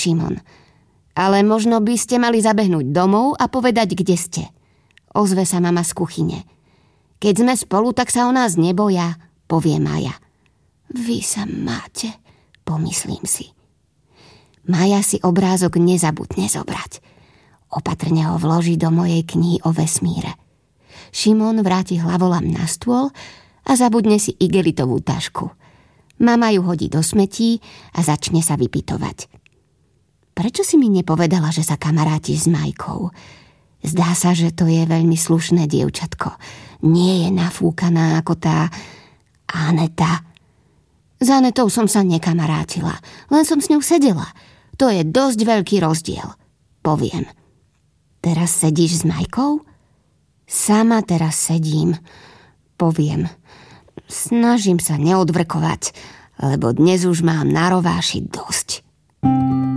Šimon. Ale možno by ste mali zabehnúť domov a povedať, kde ste. Ozve sa mama z kuchyne. Keď sme spolu, tak sa o nás neboja, povie Maja. Vy sa máte, pomyslím si. Maja si obrázok nezabudne zobrať. Opatrne ho vloží do mojej knihy o vesmíre. Šimon vráti hlavolam na stôl a zabudne si igelitovú tašku. Mama ju hodí do smetí a začne sa vypytovať. Prečo si mi nepovedala, že sa kamaráti s Majkou? Zdá sa, že to je veľmi slušné dievčatko. Nie je nafúkaná ako tá Aneta. S Anetou som sa nekamarátila, len som s ňou sedela. To je dosť veľký rozdiel, poviem. Teraz sedíš s Majkou? Sama teraz sedím, poviem. Snažím sa neodvrkovať, lebo dnes už mám na rováši dosť.